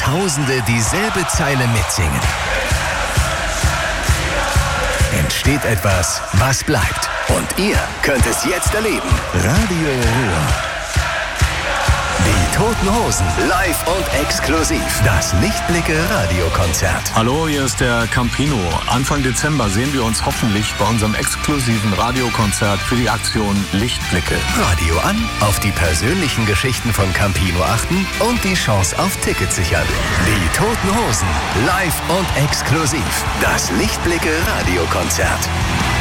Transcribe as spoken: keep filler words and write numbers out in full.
Tausende dieselbe Zeile mitsingen. Entsteht etwas, was bleibt. Und ihr könnt es jetzt erleben. Radio Ruhr. Die Toten Hosen, live und exklusiv. Das Lichtblicke-Radiokonzert. Hallo, hier ist der Campino. Anfang Dezember sehen wir uns hoffentlich bei unserem exklusiven Radiokonzert für die Aktion Lichtblicke. Radio an, auf die persönlichen Geschichten von Campino achten und die Chance auf Tickets sichern. Die Toten Hosen, live und exklusiv. Das Lichtblicke-Radiokonzert.